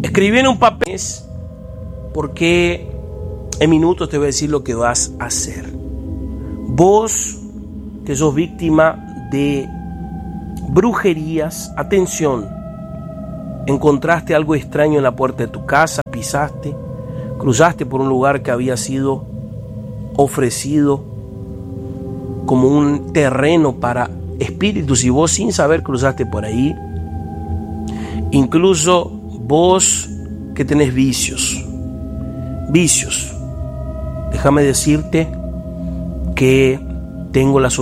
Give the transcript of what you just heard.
Escribí en un papel porque en minutos te voy a decir lo que vas a hacer. Vos que sos víctima de brujerías, atención, encontraste algo extraño en la puerta de tu casa, pisaste, cruzaste por un lugar que había sido ofrecido como un terreno para espíritus y vos sin saber cruzaste por ahí. Incluso vos que tenés vicios, déjame decirte que tengo la solución.